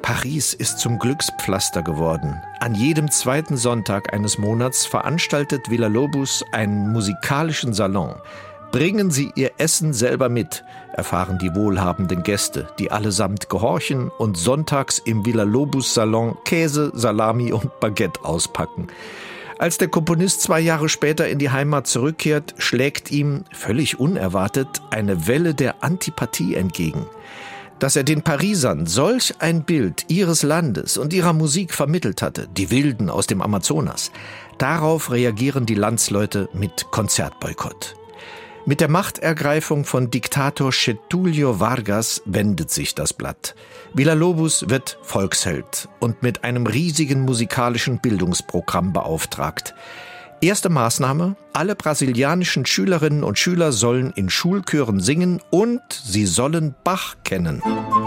Paris ist zum Glückspflaster geworden. An jedem zweiten Sonntag eines Monats veranstaltet Villa-Lobos einen musikalischen Salon. Bringen Sie Ihr Essen selber mit, erfahren die wohlhabenden Gäste, die allesamt gehorchen und sonntags im Villa-Lobos-Salon Käse, Salami und Baguette auspacken. Als der Komponist 2 Jahre später in die Heimat zurückkehrt, schlägt ihm, völlig unerwartet, eine Welle der Antipathie entgegen. Dass er den Parisern solch ein Bild ihres Landes und ihrer Musik vermittelt hatte, die Wilden aus dem Amazonas, darauf reagieren die Landsleute mit Konzertboykott. Mit der Machtergreifung von Diktator Getúlio Vargas wendet sich das Blatt. Villa-Lobos wird Volksheld und mit einem riesigen musikalischen Bildungsprogramm beauftragt. Erste Maßnahme: alle brasilianischen Schülerinnen und Schüler sollen in Schulchören singen und sie sollen Bach kennen.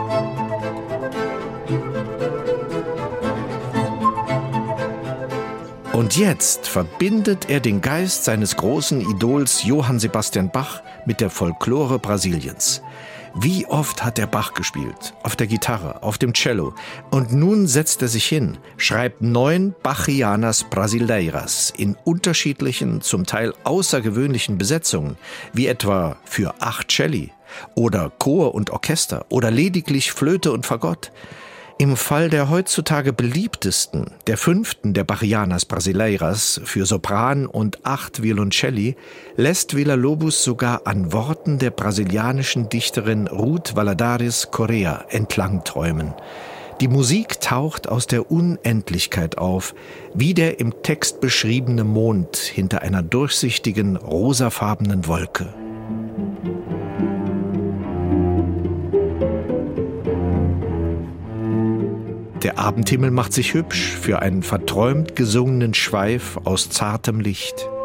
Und jetzt verbindet er den Geist seines großen Idols Johann Sebastian Bach mit der Folklore Brasiliens. Wie oft hat er Bach gespielt? Auf der Gitarre, auf dem Cello. Und nun setzt er sich hin, schreibt 9 Bachianas Brasileiras in unterschiedlichen, zum Teil außergewöhnlichen Besetzungen, wie etwa für 8 Celli oder Chor und Orchester oder lediglich Flöte und Fagott. Im Fall der heutzutage beliebtesten, der 5. der Bachianas Brasileiras für Sopran und 8 Violoncelli, lässt Villa-Lobos sogar an Worten der brasilianischen Dichterin Ruth Valladares Correa entlang träumen. Die Musik taucht aus der Unendlichkeit auf, wie der im Text beschriebene Mond hinter einer durchsichtigen, rosafarbenen Wolke. Der Abendhimmel macht sich hübsch für einen verträumt gesungenen Schweif aus zartem Licht.